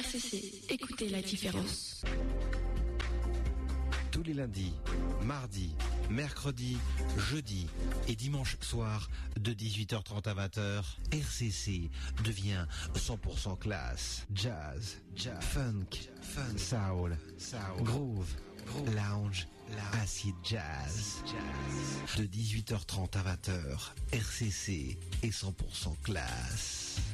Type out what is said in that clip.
RCC, écoutez la différence. Tous les lundis, mardis, mercredis, jeudis et dimanche soir de 18h30 à 20h, RCC devient 100% classe. Jazz, funk, soul, groove, lounge, acid jazz. De 18h30 à 20h, RCC est 100% classe.